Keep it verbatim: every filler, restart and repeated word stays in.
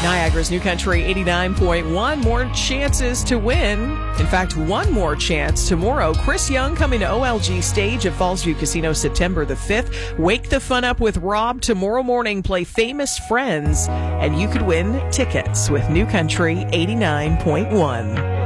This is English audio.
Niagara's New Country eighty-nine point one. More chances to win. In fact, one more chance tomorrow. Chris Young coming to O L G stage at Fallsview Casino September the fifth. Wake the fun up with Rob tomorrow morning. Play Famous Friends, and you could win tickets with New Country eighty-nine point one.